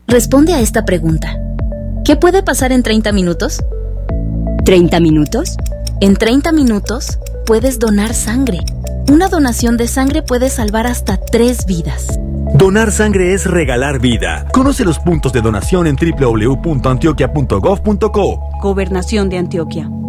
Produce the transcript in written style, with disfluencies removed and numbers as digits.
Responde a esta pregunta. ¿Qué puede pasar en 30 minutos? ¿30 minutos? En 30 minutos puedes donar sangre. Una donación de sangre puede salvar hasta 3 vidas. Donar sangre es regalar vida. Conoce los puntos de donación en www.antioquia.gov.co. Gobernación de Antioquia.